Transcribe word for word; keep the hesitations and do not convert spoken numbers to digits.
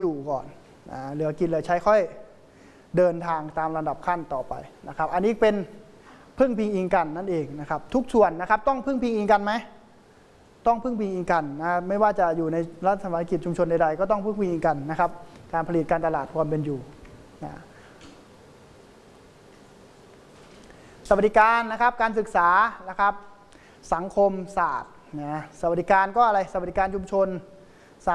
อยู่ก่อนนะเหลือกินเหลือใช้ค่อยเดินทางตามลำดับขั้นต่อไปนะครับอันนี้เป็นพึ่งพิงอิงกันนั่นเองนะครับทุกส่วนนะครับต้องพึ่งพิงอิงกันไหมต้องพึ่งพิงอิงกันนะไม่ว่าจะอยู่ในรัฐวิสาหกิจชุมชนใดๆก็ต้องพึ่งพิงอิงกันนะครับการผลิตการตลาดความเป็นอยู่นะสวัสดิการนะครับการศึกษานะครับสังคมศาสตร์นะสวัสดิการก็อะไรสวัสดิการชุมชน